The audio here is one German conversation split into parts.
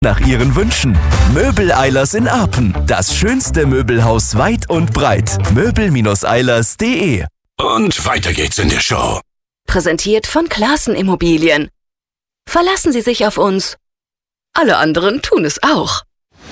nach Ihren Wünschen. Möbel-Eilers in Apen. Das schönste Möbelhaus weit und breit. Möbel-Eilers.de. Und weiter geht's in der Show. Präsentiert von Classen Immobilien. Verlassen Sie sich auf uns. Alle anderen tun es auch.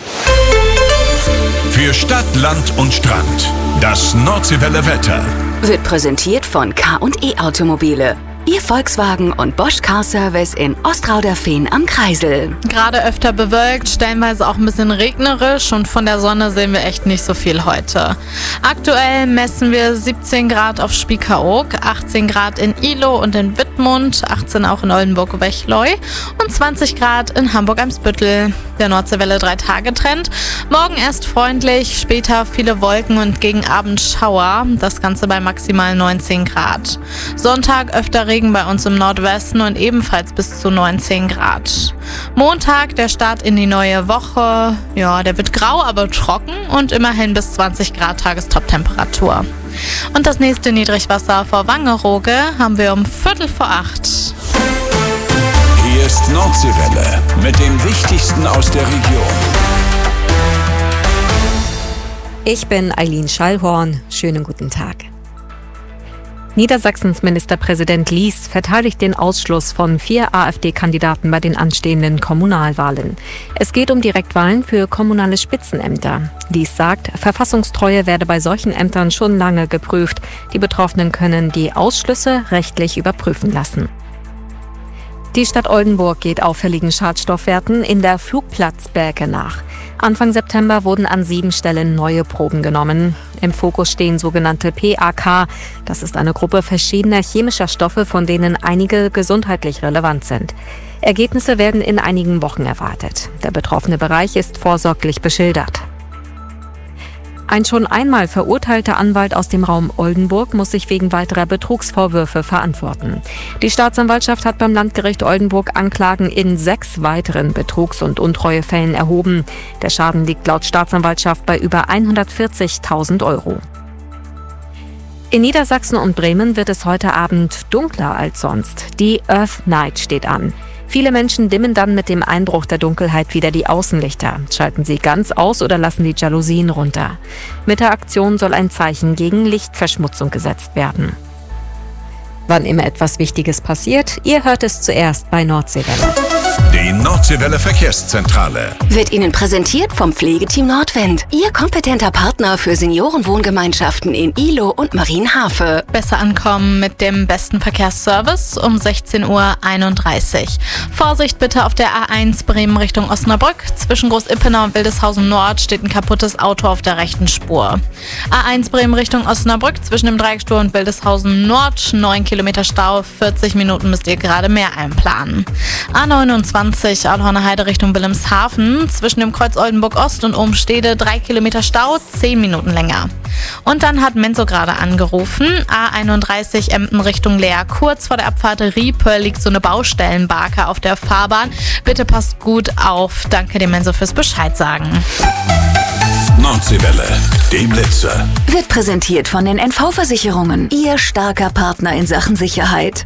Für Stadt, Land und Strand. Das Nordseewelle Wetter. Wird präsentiert von K&E Automobile. Ihr Volkswagen und Bosch Car Service in Ostrauderfehn am Kreisel. Gerade öfter bewölkt, stellenweise auch ein bisschen regnerisch und von der Sonne sehen wir echt nicht so viel heute. Aktuell messen wir 17 Grad auf Spiekeroog, 18 Grad in Ihlow und in Wittmund, 18 auch in Oldenburg-Wechleu und 20 Grad in Hamburg-Eimsbüttel. Der Nordseewelle 3-Tage-Trend. Morgen erst freundlich, später viele Wolken und gegen Abend Schauer. Das Ganze bei maximal 19 Grad. Sonntag öfter Regen bei uns im Nordwesten und ebenfalls bis zu 19 Grad. Montag, der Start in die neue Woche. Ja, der wird grau, aber trocken und immerhin bis 20 Grad Tagestop-Temperatur. Und das nächste Niedrigwasser vor Wangerooge haben wir um 7:45. Hier ist Nordseewelle mit dem Wichtigsten aus der Region. Ich bin Eileen Schallhorn. Schönen guten Tag. Niedersachsens Ministerpräsident Lies verteidigt den Ausschluss von 4 AfD-Kandidaten bei den anstehenden Kommunalwahlen. Es geht um Direktwahlen für kommunale Spitzenämter. Lies sagt, Verfassungstreue werde bei solchen Ämtern schon lange geprüft. Die Betroffenen können die Ausschlüsse rechtlich überprüfen lassen. Die Stadt Oldenburg geht auffälligen Schadstoffwerten in der Flugplatzberge nach. Anfang September wurden an 7 Stellen neue Proben genommen. Im Fokus stehen sogenannte PAK. Das ist eine Gruppe verschiedener chemischer Stoffe, von denen einige gesundheitlich relevant sind. Ergebnisse werden in einigen Wochen erwartet. Der betroffene Bereich ist vorsorglich beschildert. Ein schon einmal verurteilter Anwalt aus dem Raum Oldenburg muss sich wegen weiterer Betrugsvorwürfe verantworten. Die Staatsanwaltschaft hat beim Landgericht Oldenburg Anklagen in 6 weiteren Betrugs- und Untreuefällen erhoben. Der Schaden liegt laut Staatsanwaltschaft bei über 140.000 Euro. In Niedersachsen und Bremen wird es heute Abend dunkler als sonst. Die Earth Night steht an. Viele Menschen dimmen dann mit dem Einbruch der Dunkelheit wieder die Außenlichter, schalten sie ganz aus oder lassen die Jalousien runter. Mit der Aktion soll ein Zeichen gegen Lichtverschmutzung gesetzt werden. Wann immer etwas Wichtiges passiert, ihr hört es zuerst bei Nordseewelle. Die Nordseewelle Verkehrszentrale Wird Ihnen präsentiert vom Pflegeteam Nordwind. Ihr kompetenter Partner für Seniorenwohngemeinschaften in Ihlow und Marienhafe. Besser ankommen mit dem besten Verkehrsservice um 16:31 Uhr. Vorsicht bitte auf der A1 Bremen Richtung Osnabrück. Zwischen Großippenau und Wildeshausen Nord steht ein kaputtes Auto auf der rechten Spur. A1 Bremen Richtung Osnabrück zwischen dem Dreieckstor und Wildeshausen Nord 9 Kilometer Stau. 40 Minuten müsst ihr gerade mehr einplanen. A29 Aalhorner Heide Richtung Wilhelmshaven. Zwischen dem Kreuz Oldenburg Ost und Obenstede 3 Kilometer Stau, 10 Minuten länger. Und dann hat Menzo gerade angerufen. A31 Emden Richtung Leer. Kurz vor der Abfahrt Riepe liegt so eine Baustellenbarke auf der Fahrbahn. Bitte passt gut auf. Danke dem Menzo fürs Bescheid sagen. Nordseewelle, die Blitzer. Wird präsentiert von den NV-Versicherungen. Ihr starker Partner in Sachen Sicherheit.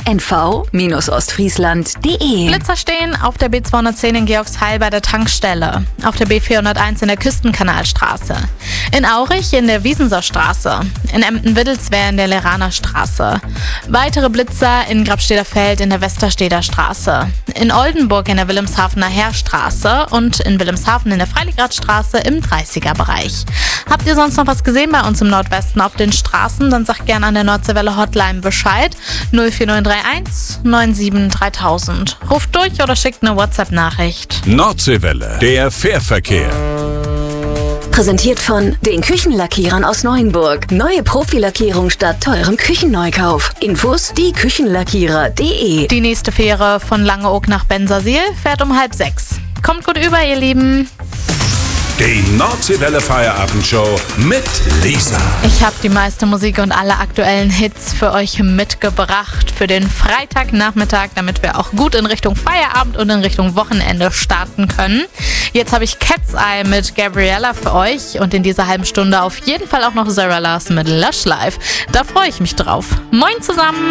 NV-Ostfriesland.de. Blitzer stehen auf der B210 in Georgsheil bei der Tankstelle. Auf der B401 in der Küstenkanalstraße. In Aurich in der Wiesenserstraße. In Emden-Wittelswehr in der Leraner Straße. Weitere Blitzer in Grabsteder Feld in der Westersteder Straße. In Oldenburg in der Wilhelmshavener Heerstraße und in Wilhelmshaven in der Freiligrathstraße im 30er-Bereich. Habt ihr sonst noch was gesehen bei uns im Nordwesten auf den Straßen? Dann sagt gerne an der Nordseewelle Hotline Bescheid. 04931 97 3000. Ruft durch oder schickt eine WhatsApp-Nachricht. Nordseewelle, der Fährverkehr. Präsentiert von den Küchenlackierern aus Neuenburg. Neue Profilackierung statt teurem Küchenneukauf. Infos dieküchenlackierer.de. Die nächste Fähre von Langeoog nach Bensersiel fährt um 5:30. Kommt gut über, ihr Lieben. Die Nordseewelle Feierabendshow mit Lisa. Ich habe die meiste Musik und alle aktuellen Hits für euch mitgebracht für den Freitagnachmittag, damit wir auch gut in Richtung Feierabend und in Richtung Wochenende starten können. Jetzt habe ich Cat's Eye mit Gabriella für euch und in dieser halben Stunde auf jeden Fall auch noch Sarah Larson mit Lush Life. Da freue ich mich drauf. Moin zusammen!